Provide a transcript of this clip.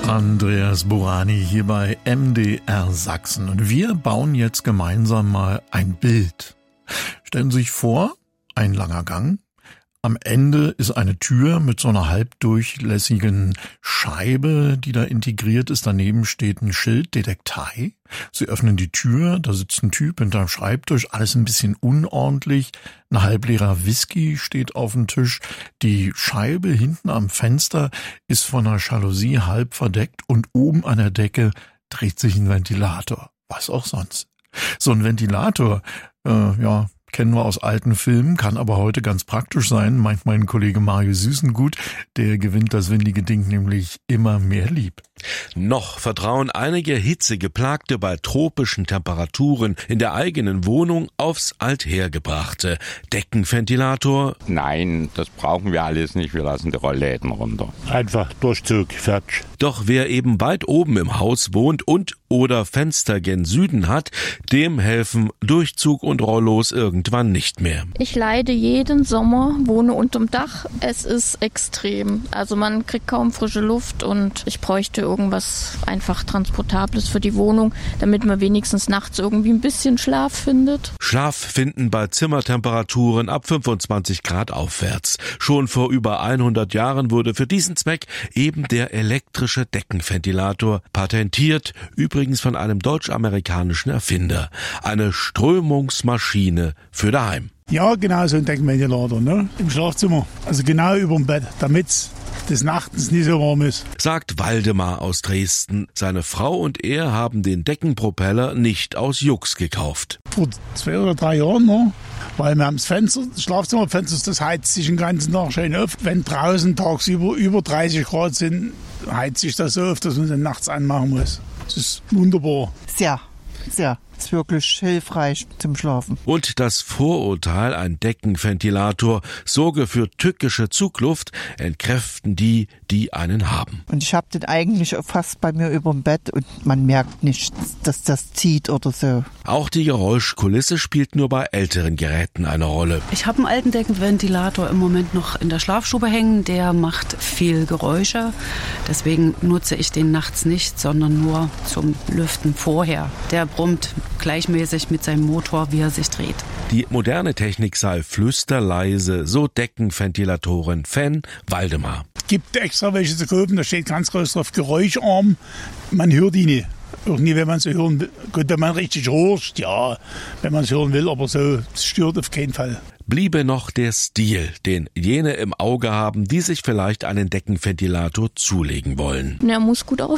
Andreas Burani hier bei MDR Sachsen. Und wir bauen jetzt gemeinsam mal ein Bild. Stellen Sie sich vor, ein langer Gang. Am Ende ist eine Tür mit so einer halbdurchlässigen Scheibe, die da integriert ist. Daneben steht ein Schild, Detektei. Sie öffnen die Tür, da sitzt ein Typ hinterm Schreibtisch, alles ein bisschen unordentlich. Ein halbleerer Whisky steht auf dem Tisch. Die Scheibe hinten am Fenster ist von einer Jalousie halb verdeckt und oben an der Decke dreht sich ein Ventilator. Was auch sonst. So ein Ventilator, kennen wir aus alten Filmen, kann aber heute ganz praktisch sein, meint mein Kollege Mario Süßengut. Der gewinnt das windige Ding nämlich immer mehr lieb. Noch vertrauen einige Hitzegeplagte bei tropischen Temperaturen in der eigenen Wohnung aufs Althergebrachte. Deckenventilator? Nein, das brauchen wir alles nicht, wir lassen die Rollläden runter. Einfach Durchzug, fertig. Doch wer eben weit oben im Haus wohnt und oder Fenster gen Süden hat, dem helfen Durchzug und Rollos irgendwann nicht mehr. Ich leide jeden Sommer, wohne unterm Dach. Es ist extrem. Also man kriegt kaum frische Luft und ich bräuchte irgendwas einfach Transportables für die Wohnung, damit man wenigstens nachts irgendwie ein bisschen Schlaf findet. Schlaf finden bei Zimmertemperaturen ab 25 Grad aufwärts. Schon vor über 100 Jahren wurde für diesen Zweck eben der elektrische Deckenventilator patentiert, übrigens von einem deutsch-amerikanischen Erfinder. Eine Strömungsmaschine für daheim. Ja, genau so ein Deckenventilator, ne? Im Schlafzimmer. Also genau über dem Bett, damit des Nachtens nicht so warm ist. Sagt Waldemar aus Dresden. Seine Frau und er haben den Deckenpropeller nicht aus Jux gekauft. Vor 2 oder 3 Jahren, ne? Weil wir haben das Fenster, das Schlafzimmerfenster, das heizt sich den ganzen Tag schön auf. Wenn draußen tagsüber über 30 Grad sind, heizt sich das so auf, dass man dann nachts anmachen muss. Das ist wunderbar. Sehr. Ist wirklich hilfreich zum Schlafen. Und das Vorurteil, ein Deckenventilator sorge für tückische Zugluft, entkräften die einen haben. Und ich habe den eigentlich fast bei mir über dem Bett und man merkt nicht, dass das zieht oder so. Auch die Geräuschkulisse spielt nur bei älteren Geräten eine Rolle. Ich habe einen alten Deckenventilator im Moment noch in der Schlafstube hängen. Der macht viel Geräusche. Deswegen nutze ich den nachts nicht, sondern nur zum Lüften vorher. Der brummt gleichmäßig mit seinem Motor, wie er sich dreht. Die moderne Technik sei flüsterleise, so Deckenventilatoren-Fan Waldemar. Gibt extra welche zu kaufen, da steht ganz groß drauf, geräuscharm. Man hört die nicht. Irgendwie, wenn man sie hören will. Gut, wenn man richtig horcht, ja, wenn man es hören will, aber so, es stört auf keinen Fall. Bliebe noch der Stil, den jene im Auge haben, die sich vielleicht einen Deckenventilator zulegen wollen. Der muss gut aussehen.